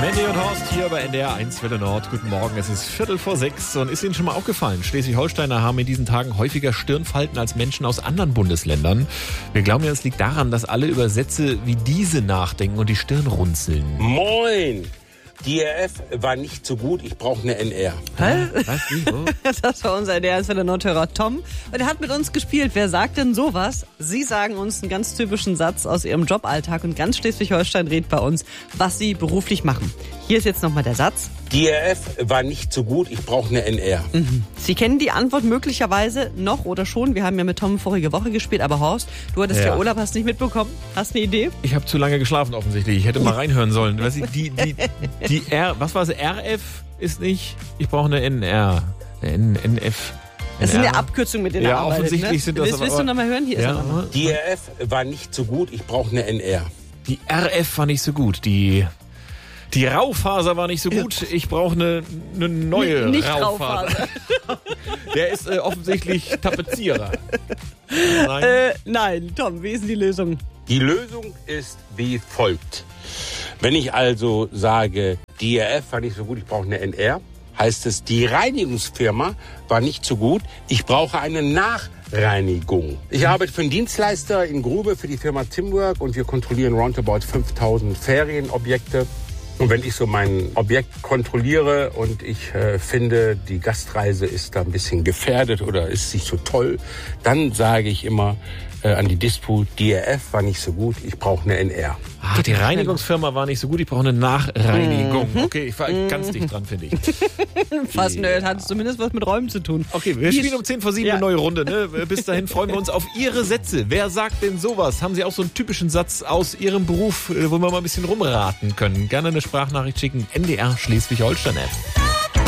Randy und Horst hier bei NDR 1 Welle Nord. Guten Morgen, es ist 5:45 und ist Ihnen schon mal aufgefallen, Schleswig-Holsteiner haben in diesen Tagen häufiger Stirnfalten als Menschen aus anderen Bundesländern. Wir glauben ja, es liegt daran, dass alle über Sätze wie diese nachdenken und die Stirn runzeln. Moin! Die RF war nicht so gut, ich brauche eine NR. Hä? Was? Wie? Wo? Das war unser NDR 1 Welle Nordhörer Tom. Und er hat mit uns gespielt. Wer sagt denn sowas? Sie sagen uns einen ganz typischen Satz aus Ihrem Joballtag und ganz Schleswig-Holstein redet bei uns, was Sie beruflich machen. Hier ist jetzt nochmal der Satz. Die RF war nicht so gut, ich brauche eine NR. Sie kennen die Antwort möglicherweise noch oder schon. Wir haben ja mit Tom vorige Woche gespielt, aber Horst, du hattest ja Urlaub, hast nicht mitbekommen. Hast eine Idee? Ich habe zu lange geschlafen offensichtlich. Ich hätte mal reinhören sollen. Die R, was war es? RF ist nicht, ich brauche eine NR. Eine NF. Das sind ja Abkürzungen, mit denen er arbeitet. Offensichtlich ne? sind das Willst du nochmal hören? Hier ist er Ja, nochmal. Die RF war nicht so gut, ich brauche eine NR. die RF war nicht so gut. Die Raufaser war nicht so gut. Ich brauche eine neue Nicht Raufaser. Der ist offensichtlich Tapezierer. Nein. Nein, Tom, wie ist denn die Lösung? Die Lösung ist wie folgt. Wenn ich also sage, die RF war nicht so gut, ich brauche eine NR, heißt es, die Reinigungsfirma war nicht so gut, ich brauche eine Nachreinigung. Ich arbeite für einen Dienstleister in Grube für die Firma Timwork und wir kontrollieren roundabout 5000 Ferienobjekte. Und wenn ich so mein Objekt kontrolliere und ich finde, die Gastreise ist da ein bisschen gefährdet oder ist nicht so toll, dann sage ich immer an die Dispo, die RF war nicht so gut, ich brauche eine NR. Die Reinigungsfirma war nicht so gut, ich brauche eine Nachreinigung. Okay, ich war ganz dicht dran, finde ich. Fast nerd, hat zumindest was mit Räumen zu tun. Okay, wir spielen um 10:07 Ja. eine neue Runde. Ne? Bis dahin freuen wir uns auf Ihre Sätze. Wer sagt denn sowas? Haben Sie auch so einen typischen Satz aus Ihrem Beruf, wo wir mal ein bisschen rumraten können? Gerne eine Sprachnachricht schicken. NDR Schleswig-Holstein App.